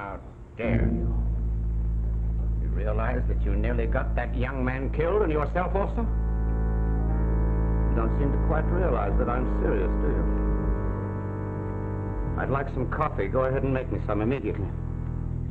How dare you? You realize that you nearly got that young man killed and yourself also? You don't seem to quite realize that I'm serious, do you? I'd like some coffee. Go ahead and make me some immediately.